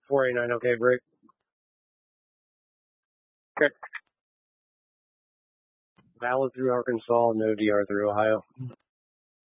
489, okay, break. Good. Valid through Arkansas, no DR through Ohio.